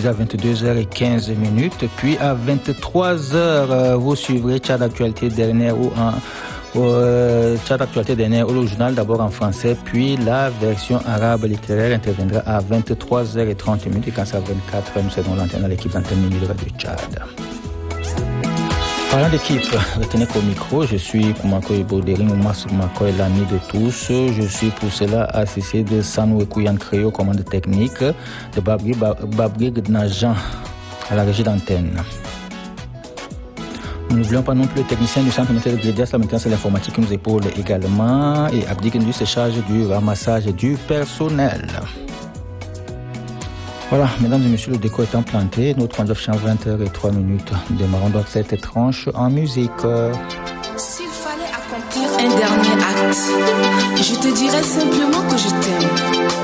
à 22h15. Puis à 23h, vous suivrez Tchad Actualité dernière Tchad Actualité dernière ou le journal d'abord en français, puis la version arabe littéraire interviendra à 23h30 et quand c'est à 24h, nous serons l'antenne à l'équipe d'antenne Minuit de Radio Tchad. Parlant d'équipe, retenez qu'au micro, je suis Koumakoy Boderi, Moumas Koumakoy, l'ami de tous. Je suis pour cela associé de Sanou Kouyan Créo, commande technique, de Babri Gdnajan à la régie d'antenne. Nous n'oublions pas non plus le technicien du centre militaire de Grédias, la maintenance et l'informatique qui nous épaule également. Et Abdi Kendu se charge du ramassage du personnel. Voilà, mesdames et messieurs, le décor étant planté, notre rendez-vous chant 20h03. Nous démarrons donc cette tranche en musique. S'il fallait accomplir un dernier acte, je te dirais simplement que je t'aime.